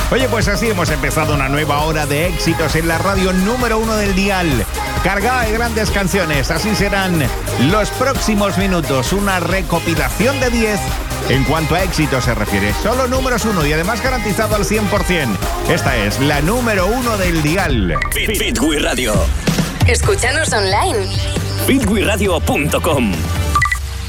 Oye, pues así hemos empezado una nueva hora de éxitos en la radio número 1 del dial, cargada de grandes canciones. Así serán los próximos minutos, una recopilación de 10 en cuanto a éxito se refiere. Solo números 1 y además garantizado al 100%. Esta es la número 1 del dial. Fit Radio. Escúchanos online. fitwiradio.com